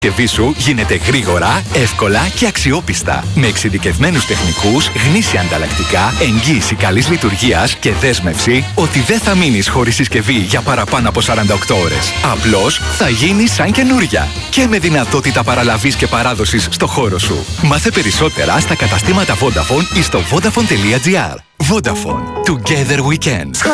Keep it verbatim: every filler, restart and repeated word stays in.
Η σου γίνεται γρήγορα, εύκολα και αξιόπιστα. Με εξειδικευμένους τεχνικούς, γνήσια ανταλλακτικά, εγγύηση καλής λειτουργίας και δέσμευση ότι δεν θα μείνεις χωρίς συσκευή για παραπάνω από σαράντα οκτώ ώρες. Απλώς θα γίνει σαν καινούρια. Και με δυνατότητα παραλαβής και παράδοσης στο χώρο σου. Μάθε περισσότερα στα καταστήματα Vodafone ή στο vodafone τελεία gr. Vodafone. Together we can.